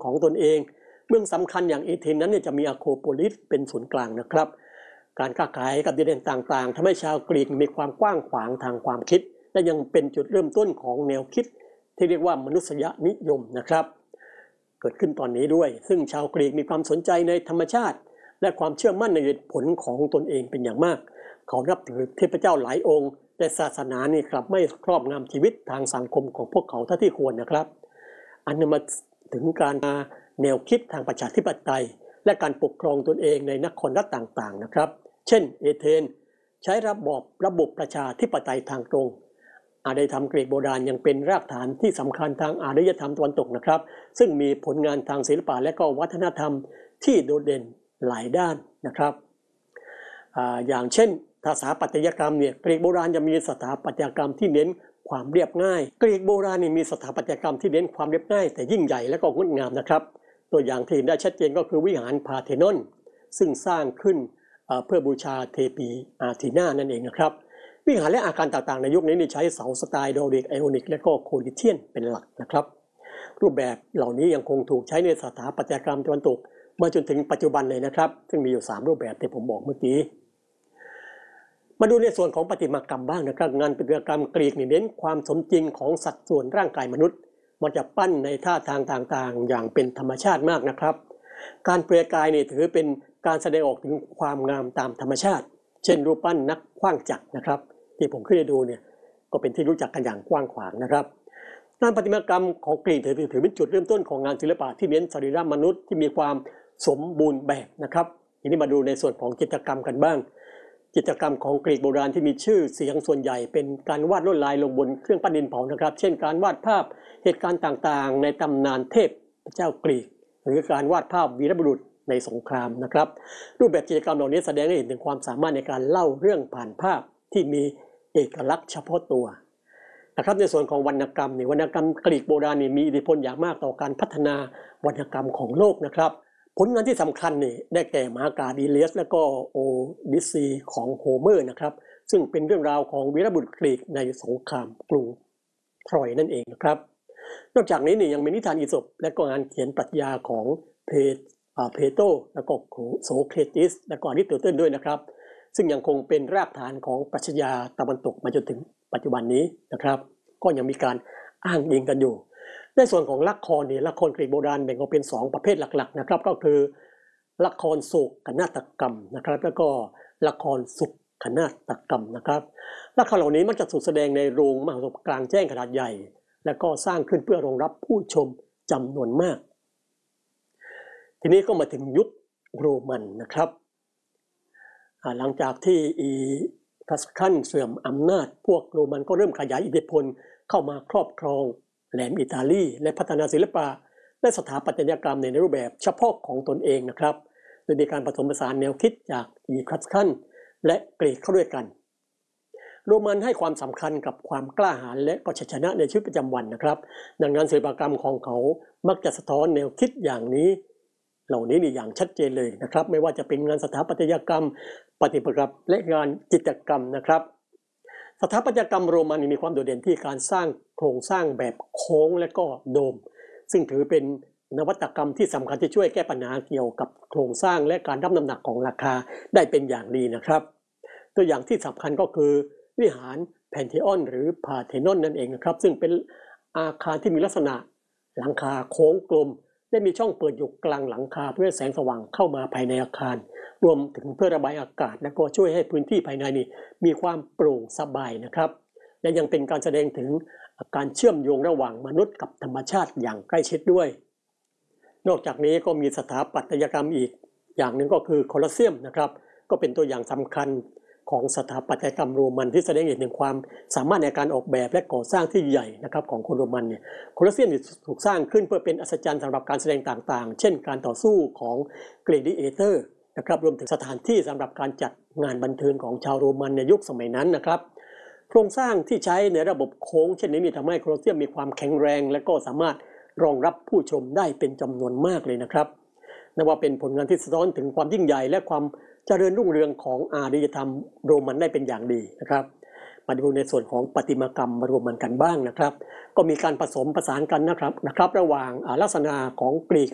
ของตนเองเมืองสำคัญอย่างเอเธนนั้นจะมีอะโครโพลิสเป็นศูนย์กลางนะครับการค้าขายกับดินแดนต่างๆทำให้ชาวกรีกมีความกว้างขวางทางความคิดและยังเป็นจุดเริ่มต้นของแนวคิดที่เรียกว่ามนุษยนิยมนะครับเกิดขึ้นตอนนี้ด้วยซึ่งชาวกรีกมีความสนใจในธรรมชาติและความเชื่อมั่นในเหตุผลของตนเองเป็นอย่างมากเขานับถือเทพเจ้าหลายองค์แต่ศาสนานี่กลับไม่ครอบงำชีวิตทางสังคมของพวกเขาเท่าที่ควรนะครับอันนำมาถึงการแนวคิดทางประชาธิปไตยและการปกครองตนเองในนครรัฐต่างๆนะครับเช่นเอเธนใช้ระบบประชาธิปไตยทางตรงอารยธรรมกรีกโบราณยังเป็นรากฐานที่สำคัญทางอารยธรรมตะวันตกนะครับซึ่งมีผลงานทางศิลปะและก็วัฒนธรรมที่โดดเด่นหลายด้านนะครับอย่างเช่นสถาปัตยกรรมเนี่ยกรีกโบราณจะมีสถาปัตยกรรมที่เน้นความเรียบง่ายกรีกโบราณนี่มีสถาปัตยกรรมที่เน้นความเรียบง่ายแต่ยิ่งใหญ่และก็งดงามนะครับตัวอย่างที่เห็นได้ชัดเจนก็คือวิหารพาเธนอนซึ่งสร้างขึ้นเพื่อบูชาเทพีอาร์ธีนานั่นเองนะครับวิหารและอาคารต่างๆในยุคนี้ใช้เสาสไตล์ดอริกไอออนิกและก็โคลิเทียนเป็นหลักนะครับรูปแบบเหล่านี้ยังคงถูกใช้ในสถาปัตยกรรมตะวันตกมาจนถึงปัจจุบันเลยนะครับซึ่งมีอยู่3รูปแบบที่ผมบอกเมื่อกี้มาดูในส่วนของประติมากรรมบ้างนะครับงานประติมากรรมกรีกเน้นความสมจริงของสัดส่วนร่างกายมนุษย์มันจะปั้นในท่าทางต่างๆอย่างเป็นธรรมชาติมากนะครับการเปลือยกายนี่ถือเป็นการแสดงออกถึงความงามตามธรรมชาติเช่นรูปปั้นนักขว้างจักรนะครับที่ผมขึ้นให้ดูเนี่ยก็เป็นที่รู้จักกันอย่างกว้างขวางนะครับงานประติมากรรมของกรีกถือเป็นจุดเริ่มต้นของงานศิลปะที่เน้นสรีระมนุษย์ที่มีความสมบูรณ์แบบนะครับทีนี้มาดูในส่วนของจิตรกรรมกันบ้างจิตรกรรมของกรีกโบราณที่มีชื่อเสียงส่วนใหญ่เป็นการวาดลวดลายลงบนเครื่องปั้นดินเผานะครับเช่นการวาดภาพเหตุการณ์ต่างๆในตำนานเทพเจ้ากรีกหรือการวาดภาพวีรบุรุษในสงครามนะครับรูปแบบกิจกรรมเหล่านี้แสดงให้เห็นถึงความสามารถในการเล่าเรื่องผ่านภาพที่มีเอกลักษณ์เฉพาะตัวนะครับในส่วนของวรรณกรรมวรรณกรรมกรีกโบราณมีอิทธิพลอย่างมากต่อการพัฒนาวรรณกรรมของโลกนะครับผลงานที่สำคัญได้แก่มหากาพย์อีเลียสและก็โอดิสซีของโฮเมอร์นะครับซึ่งเป็นเรื่องราวของวีรบุรุษกรีกในสงครามกรุงทรอยนั่นเองนะครับนอกจากนี้ยังมีนิทานอีสปและก็งานเขียนปรัชญาของเพโตรแล้วก็โสเครติสและก็อริสโตเติลด้วยนะครับซึ่งยังคงเป็นรากฐานของปรัชญาตะวันตกมาจนถึงปัจจุบันนี้นะครับก็ยังมีการอ้างอิงกันอยู่ในส่วนของละครละครกรีกโบราณแบ่งออกเป็น2ประเภทหลักๆนะครับก็คือละครโศกนาฏกรรมนะครับแล้วก็ละครสุขนาฏกรรมนะครับละครเหล่านี้มักจะถูกแสดงในโรงมหรสพกลางแจ้งขนาดใหญ่และก็สร้างขึ้นเพื่อรองรับผู้ชมจำนวนมากทีนี้ก็มาถึงยุคโรมันนะครับหลังจากที่ทัสกันเสื่อมอำนาจพวกโรมันก็เริ่มขยายอิทธิพลเข้ามาครอบครองแหลมอิตาลีและพัฒนาศิลปะและสถาปัตยกรรมในรูปแบบเฉพาะของตนเองนะครับโดยมีการผสมผสานแนวคิดจากทัสกันและกรีกเข้าด้วยกันโรมันให้ความสำคัญกับความกล้าหาญและก็ชัยชนะในชีวิตประจำวันนะครับดังนั้นศิลปกรรมของเขามักจะสะท้อนแนวคิดอย่างนี้เหล่านี้อย่างชัดเจนเลยนะครับไม่ว่าจะเป็นงานสถาปัตยกรรมประติมากรรมและงานจิตรกรรมนะครับสถาปัตยกรรมโรมันมีความโดดเด่นที่การสร้างโครงสร้างแบบโค้งและก็โดมซึ่งถือเป็นนวัตกรรมที่สำคัญที่ช่วยแก้ปัญหาเกี่ยวกับโครงสร้างและการรับน้ำหนักของราคาได้เป็นอย่างดีนะครับตัวอย่างที่สำคัญก็คือวิหารแพนเทออนหรือพาเธนอนนั่นเองนะครับซึ่งเป็นอาคารที่มีลักษณะหลังคาโค้งกลมและมีช่องเปิดอยู่กลางหลังคาเพื่อแสงสว่างเข้ามาภายในอาคารรวมถึงเพื่อระบายอากาศและก็ช่วยให้พื้นที่ภายในมีความโปร่งสบายนะครับและยังเป็นการแสดงถึงการเชื่อมโยงระหว่างมนุษย์กับธรรมชาติอย่างใกล้ชิดด้วยนอกจากนี้ก็มีสถาปัตยกรรมอีกอย่างหนึ่งก็คือโคลอสเซียมนะครับก็เป็นตัวอย่างสำคัญของสถาปัตยกรรมโรมันที่แสดงเห็นถึงความสามารถในการออกแบบและก่อสร้างที่ใหญ่นะครับของคนโรมันโคลอสเซียมถูกสร้างขึ้นเพื่อเป็นอัศจรรย์สำหรับการแสดงต่างๆเช่นการต่อสู้ของกลาดิเอเตอร์นะครับรวมถึงสถานที่สำหรับการจัดงานบันเทิงของชาวโรมันในยุคสมัยนั้นนะครับโครงสร้างที่ใช้ในระบบโค้งเช่นนี้ทำให้โคลอสเซียมมีความแข็งแรงและก็สามารถรองรับผู้ชมได้เป็นจำนวนมากเลยนะครับนับว่าเป็นผลงานที่สะท้อนถึงความยิ่งใหญ่และความเจริญรุ่งเรืองของอารยธรรมโรมันได้เป็นอย่างดีนะครับมาดูในส่วนของประติมากรรมโรมันกันบ้างนะครับก็มีการผสมผสานกันนะครับระหว่างลักษณะของกรีก